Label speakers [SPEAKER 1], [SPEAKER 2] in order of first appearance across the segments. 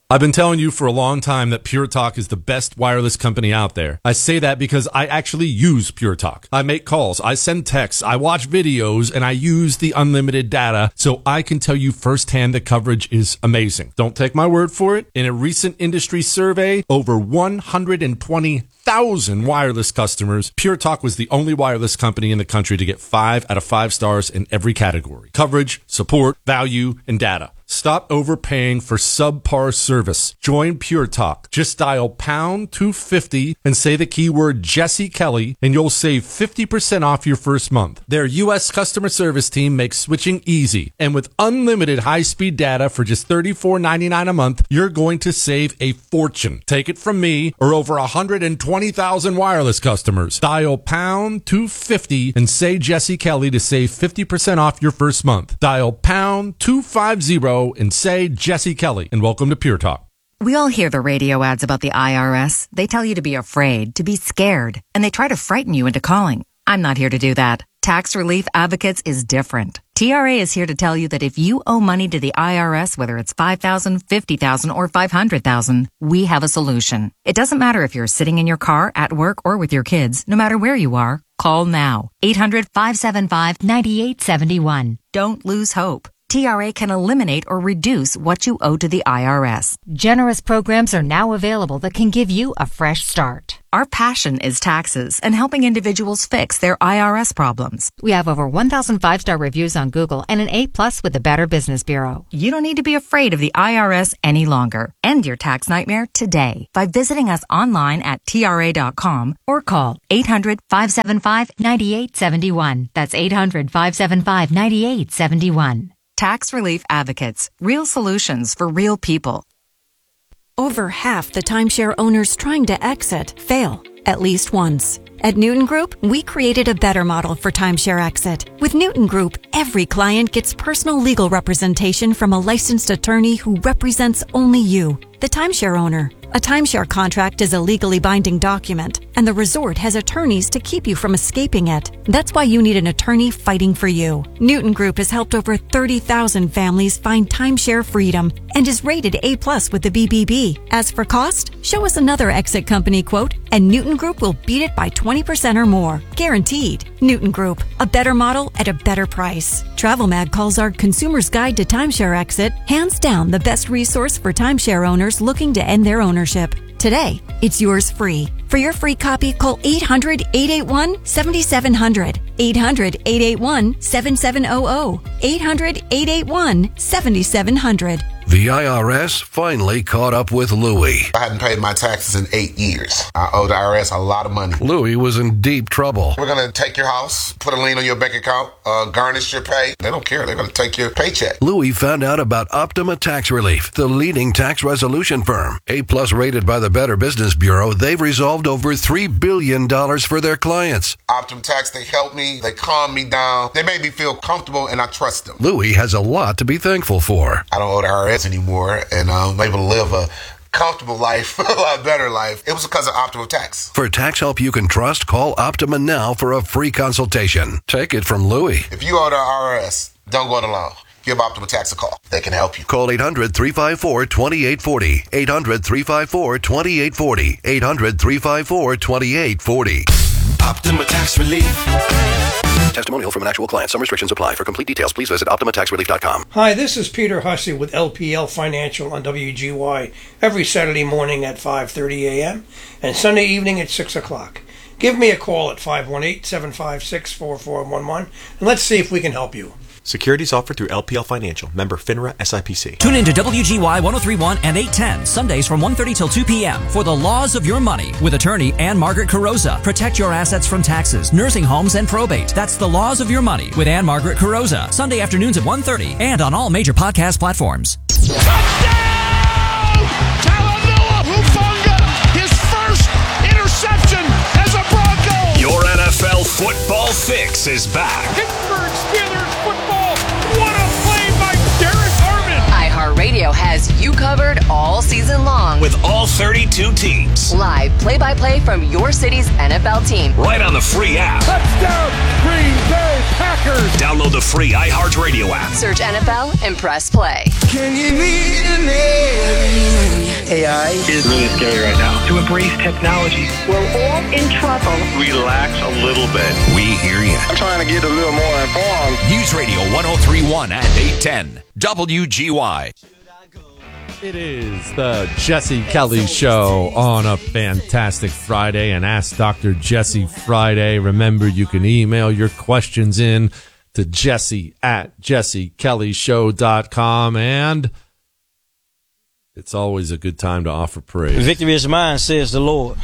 [SPEAKER 1] I've been telling you for a long time that Pure Talk is the best wireless company out there. I say that because I actually use Pure Talk. I make calls, I send texts, I watch videos, and I use the unlimited data, so I can tell you firsthand the coverage is amazing. Don't take my word for it. In a recent industry survey, over 120,000 wireless customers, Pure Talk was the only wireless company in the country to get 5 out of 5 stars in every category: coverage, support, value, and data. Stop overpaying for subpar service. Join Pure Talk. Just dial pound 250 and say the keyword Jesse Kelly, and you'll save 50% off your first month. Their U.S. customer service team makes switching easy. And with unlimited high-speed data for just $34.99 a month, you're going to save a fortune. Take it from me or over 120,000 wireless customers. Dial pound 250 and say Jesse Kelly to save 50% off your first month. Dial pound 250 and say Jesse Kelly, and welcome to Pure Talk.
[SPEAKER 2] We all hear the radio ads about the IRS. They tell you to be afraid, to be scared, and they try to frighten you into calling. I'm not here to do that. Tax Relief Advocates is different. TRA is here to tell you that if you owe money to the IRS, whether it's $5,000, $50,000, or $500,000, we have a solution. It doesn't matter if you're sitting in your car, at work, or with your kids. No matter where you are, call now. 800-575-9871. Don't lose hope. TRA can eliminate or reduce what you owe to the IRS.
[SPEAKER 3] Generous programs are now available that can give you a fresh start.
[SPEAKER 2] Our passion is taxes and helping individuals fix their IRS problems.
[SPEAKER 3] We have over 1,000 5-star reviews on Google and an A+ with the Better Business Bureau.
[SPEAKER 2] You don't need to be afraid of the IRS any longer. End your tax nightmare today by visiting us online at TRA.com or call 800-575-9871. That's 800-575-9871. Tax Relief Advocates. Real solutions for real people.
[SPEAKER 4] Over half the timeshare owners trying to exit fail at least once. At Newton Group, we created a better model for timeshare exit. With Newton Group, every client gets personal legal representation from a licensed attorney who represents only you, the timeshare owner. A timeshare contract is a legally binding document, and the resort has attorneys to keep you from escaping it. That's why you need an attorney fighting for you. Newton Group has helped over 30,000 families find timeshare freedom and is rated A+ with the BBB. As for cost, show us another exit company quote, and Newton Group will beat it by 20% or more. Guaranteed. Newton Group, a better model at a better price. Travel Mag calls our Consumer's Guide to Timeshare Exit hands down the best resource for timeshare owners looking to end their ownership. Today, it's yours free. For your free copy, call 800-881-7700. 800-881-7700. 800-881-7700.
[SPEAKER 5] The IRS finally caught up with Louie.
[SPEAKER 6] I hadn't paid my taxes in 8 years. I owe the IRS a lot of money.
[SPEAKER 5] Louie was in deep trouble.
[SPEAKER 6] We're going to take your house, put a lien on your bank account, garnish your pay. They don't care. They're going to take your paycheck.
[SPEAKER 5] Louie found out about Optima Tax Relief, the leading tax resolution firm. A+ rated by the Better Business Bureau, they've resolved over $3 billion for their clients.
[SPEAKER 6] Optima Tax, they helped me. They calmed me down. They made me feel comfortable, and I trust them.
[SPEAKER 5] Louie has a lot to be thankful for.
[SPEAKER 6] I don't owe the IRS anymore, and I'm able to live a comfortable life, a lot better life. It was because of Optima Tax.
[SPEAKER 5] For tax help you can trust, call Optima now for a free consultation. Take it from Louie.
[SPEAKER 6] If you owe the IRS, don't go it alone. Give Optima Tax a call. They can help you.
[SPEAKER 5] Call 800-354-2840. 800-354-2840. 800-354-2840.
[SPEAKER 7] Optima Tax Relief.
[SPEAKER 5] Testimonial from an actual client. Some restrictions apply. For complete details, please visit OptimaTaxRelief.com.
[SPEAKER 8] Hi, this is Peter Hussey with LPL Financial on WGY every Saturday morning at 5:30 a.m. and Sunday evening at 6 o'clock. Give me a call at 518-756-4411 and let's see if we can help you.
[SPEAKER 9] Securities offered through LPL Financial. Member FINRA SIPC.
[SPEAKER 10] Tune in to WGY 103.1 and 810, Sundays from 1:30 till 2 p.m. for The Laws of Your Money with attorney Ann-Margaret Carrozza. Protect your assets from taxes, nursing homes, and probate. That's The Laws of Your Money with Ann-Margaret Carrozza. Sunday afternoons at 1:30 and on all major podcast platforms.
[SPEAKER 11] Touchdown! Talanoa Hufanga, his first interception as a Bronco.
[SPEAKER 7] Your NFL football fix is back.
[SPEAKER 11] Pittsburgh Steelers football. What a play by Derek Harmon.
[SPEAKER 12] iHeartRadio has you covered all season long
[SPEAKER 7] with all 32 teams.
[SPEAKER 12] Live play-by-play from your city's NFL team.
[SPEAKER 7] Right on the free app.
[SPEAKER 11] Touchdown, Green Bay Packers.
[SPEAKER 7] Download the free iHeartRadio app.
[SPEAKER 12] Search NFL and press play.
[SPEAKER 11] Can you be an
[SPEAKER 13] AI is really scary right now. To embrace technology.
[SPEAKER 14] We're all in trouble.
[SPEAKER 15] Relax a little bit.
[SPEAKER 7] We hear you.
[SPEAKER 15] I'm trying to get a little more informed.
[SPEAKER 7] News Radio 103.1 and 810 WGY.
[SPEAKER 1] It is the Jesse Kelly Show on a fantastic Friday, and Ask Dr. Jesse Friday. Remember, you can email your questions in to jesse@jessekellyshow.com, and it's always a good time to offer praise.
[SPEAKER 16] Victory is mine, says the Lord.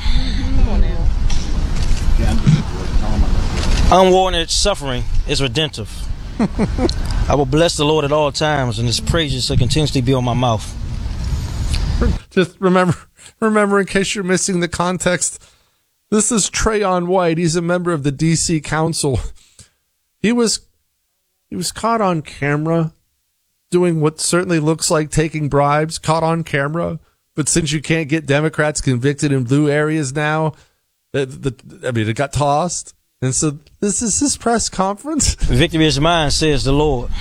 [SPEAKER 16] Unwarranted suffering is redemptive. I will bless the Lord at all times, and his praises shall continuously be on my mouth.
[SPEAKER 1] Just remember, in case you're missing the context, this is Trayon White. He's a member of the D.C. Council. He was caught on camera doing what certainly looks like taking bribes, caught on camera. But since you can't get Democrats convicted in blue areas now, it got tossed. And so this is his press conference.
[SPEAKER 16] Victory is mine, says the Lord.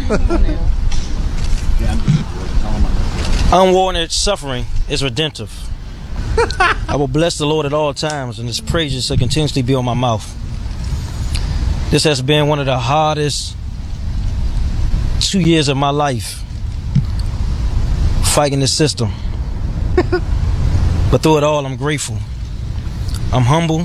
[SPEAKER 16] Unwarranted suffering is redemptive. I will bless the Lord at all times, and his praises shall continuously be on my mouth. This has been one of the hardest 2 years of my life, fighting the system. But through it all, I'm grateful. I'm humble.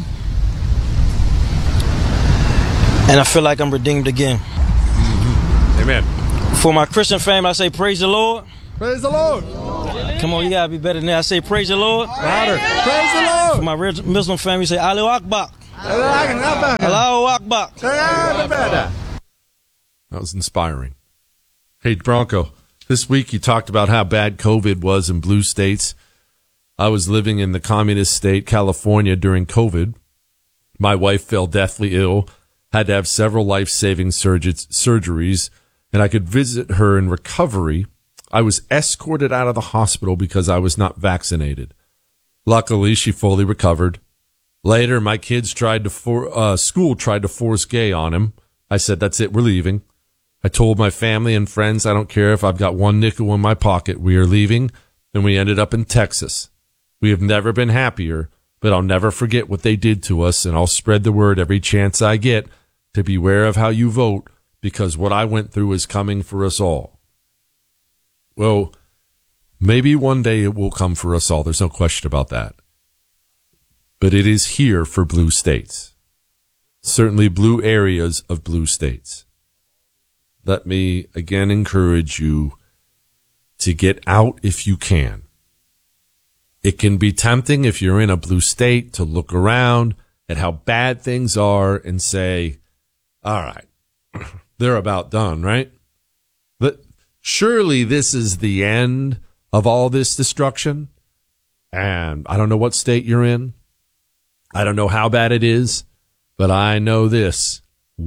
[SPEAKER 16] And I feel like I'm redeemed again.
[SPEAKER 1] Amen.
[SPEAKER 16] For my Christian family, I say praise the Lord.
[SPEAKER 1] Praise the Lord.
[SPEAKER 16] Come on, you gotta be better than that. I say praise the Lord.
[SPEAKER 1] Louder. Praise the Lord.
[SPEAKER 16] For my Muslim family, say Allahu Akbar. Allahu Akbar.
[SPEAKER 1] That was inspiring. Hey, Bronco, this week you talked about how bad COVID was in blue states. I was living in the communist state, California, during COVID. My wife fell deathly ill, had to have several life-saving surgeries, and I could visit her in recovery. I was escorted out of the hospital because I was not vaccinated. Luckily, she fully recovered. Later, my kids school tried to force gay on him. I said, that's it, we're leaving. I told my family and friends, I don't care if I've got one nickel in my pocket, we are leaving, and we ended up in Texas. We have never been happier, but I'll never forget what they did to us, and I'll spread the word every chance I get to beware of how you vote, because what I went through is coming for us all. Well, maybe one day it will come for us all. There's no question about that. But it is here for blue states. Certainly blue areas of blue states. Let me again encourage you to get out if you can. It can be tempting if you're in a blue state to look around at how bad things are and say, all right, they're about done, right? But surely this is the end of all this destruction. And I don't know what state you're in. I don't know how bad it is, but I know this,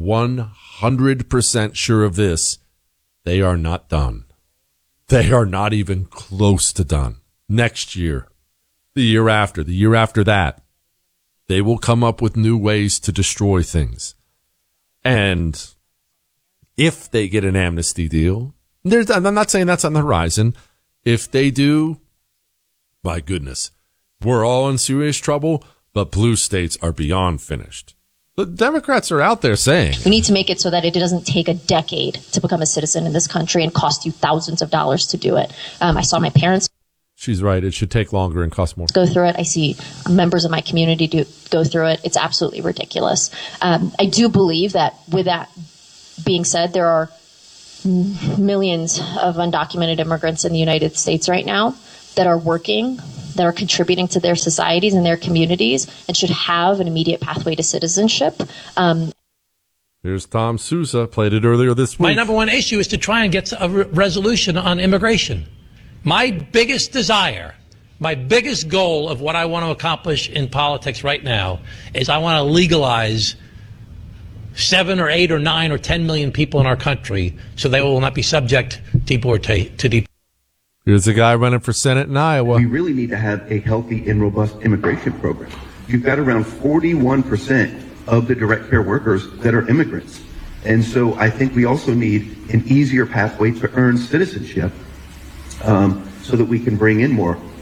[SPEAKER 1] 100% sure of this, they are not done. They are not even close to done. Next year, the year after that, they will come up with new ways to destroy things. And if they get an amnesty deal, I'm not saying that's on the horizon. If they do, my goodness, we're all in serious trouble, but blue states are beyond finished. The Democrats are out there saying
[SPEAKER 17] we need to make it so that it doesn't take a decade to become a citizen in this country and cost you thousands of dollars to do it. I saw my parents.
[SPEAKER 1] She's right. It should take longer and cost more.
[SPEAKER 17] Go through it. I see members of my community go through it. It's absolutely ridiculous. I do believe that with that being said, there are millions of undocumented immigrants in the United States right now that are working, that are contributing to their societies and their communities, and should have an immediate pathway to citizenship.
[SPEAKER 1] Here's Tom Sousa, played it earlier this week.
[SPEAKER 18] My number one issue is to try and get a resolution on immigration. My biggest desire, my biggest goal of what I want to accomplish in politics right now is I want to legalize 7 or 8 or 9 or 10 million people in our country so they will not be subject to deportation.
[SPEAKER 1] Here's a guy running for Senate in Iowa.
[SPEAKER 19] We really need to have a healthy and robust immigration program. You've got around 41% of the direct care workers that are immigrants. And so I think we also need an easier pathway to earn citizenship so that we can bring in more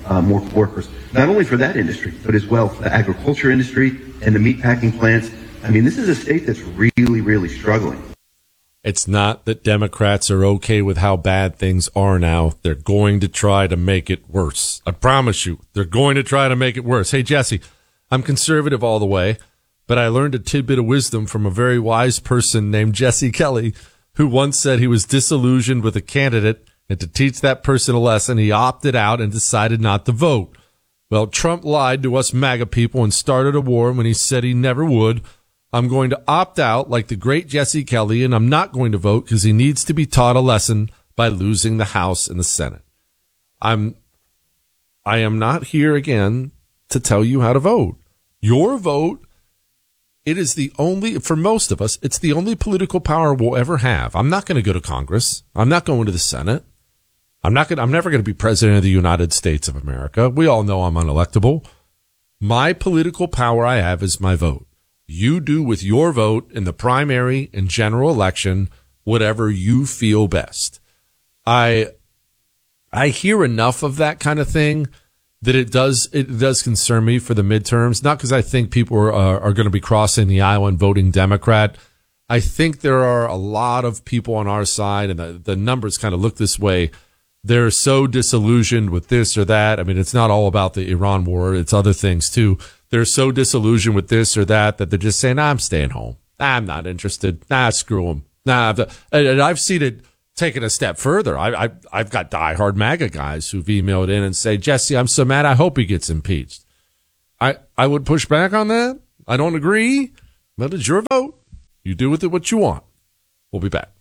[SPEAKER 19] more workers, not only for that industry, but as well for the agriculture industry and the meatpacking plants. I mean, this is a state that's really, really struggling.
[SPEAKER 1] It's not that Democrats are okay with how bad things are now. They're going to try to make it worse. I promise you, they're going to try to make it worse. Hey, Jesse, I'm conservative all the way, but I learned a tidbit of wisdom from a very wise person named Jesse Kelly, who once said he was disillusioned with a candidate, and to teach that person a lesson, he opted out and decided not to vote. Well, Trump lied to us MAGA people and started a war when he said he never would. I'm going to opt out like the great Jesse Kelly, and I'm not going to vote because he needs to be taught a lesson by losing the House and the Senate. I am not here again to tell you how to vote. Your vote, it is the only, for most of us, it's the only political power we'll ever have. I'm not going to go to Congress. I'm not going to the Senate. I'm never going to be president of the United States of America. We all know I'm unelectable. My political power I have is my vote. You do with your vote in the primary and general election whatever you feel best. I hear enough of that kind of thing that it does concern me for the midterms, not because I think people are going to be crossing the aisle and voting Democrat. I think there are a lot of people on our side, and the numbers kind of look this way. They're so disillusioned with this or that. I mean, it's not all about the Iran war. It's other things too. They're so disillusioned with this or that they're just saying, I'm staying home. I'm not interested. Screw them. And I've seen it taken a step further. I've got diehard MAGA guys who've emailed in and say, Jesse, I'm so mad. I hope he gets impeached. I would push back on that. I don't agree, but it's your vote. You do with it what you want. We'll be back.